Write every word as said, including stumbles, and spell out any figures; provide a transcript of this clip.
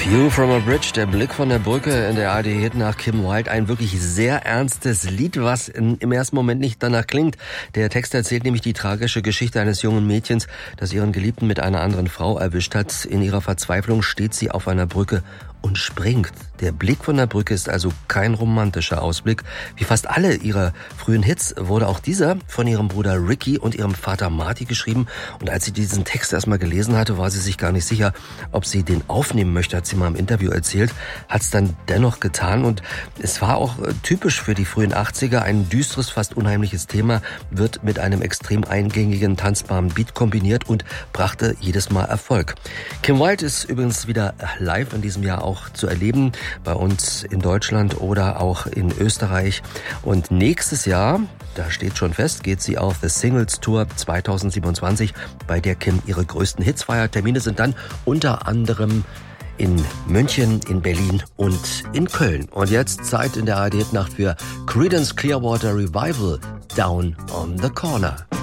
View from a Bridge, der Blick von der Brücke in der A R D-Hit nach Kim Wilde. Ein wirklich sehr ernstes Lied, was in, im ersten Moment nicht danach klingt. Der Text erzählt nämlich die tragische Geschichte eines jungen Mädchens, das ihren Geliebten mit einer anderen Frau erwischt hat. In ihrer Verzweiflung steht sie auf einer Brücke und springt. Der Blick von der Brücke ist also kein romantischer Ausblick. Wie fast alle ihrer frühen Hits wurde auch dieser von ihrem Bruder Ricky und ihrem Vater Marty geschrieben. Und als sie diesen Text erstmal gelesen hatte, war sie sich gar nicht sicher, ob sie den aufnehmen möchte, hat sie mal im Interview erzählt. Hat es dann dennoch getan und es war auch typisch für die frühen achtziger. Ein düsteres, fast unheimliches Thema wird mit einem extrem eingängigen, tanzbaren Beat kombiniert und brachte jedes Mal Erfolg. Kim Wilde ist übrigens wieder live in diesem Jahr auch zu erleben, bei uns in Deutschland oder auch in Österreich. Und nächstes Jahr, da steht schon fest, geht sie auf The Singles Tour zwanzig siebenundzwanzig, bei der Kim ihre größten Hits feiert. Termine sind dann unter anderem in München, in Berlin und in Köln. Und jetzt Zeit in der A R D-Nacht für Creedence Clearwater Revival, Down on the Corner.